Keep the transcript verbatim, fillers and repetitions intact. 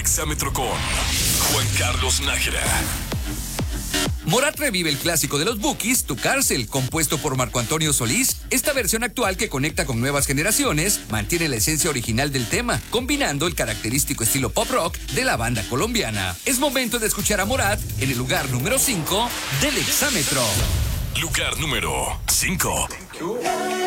Exámetro con Juan Carlos Nájera. Morat revive el clásico de los Bukis, Tu Cárcel, compuesto por Marco Antonio Solís. Esta versión actual, que conecta con nuevas generaciones, mantiene la esencia original del tema, combinando el característico estilo pop rock de la banda colombiana. Es momento de escuchar a Morat en el lugar número cinco del Exámetro. Lugar número cinco.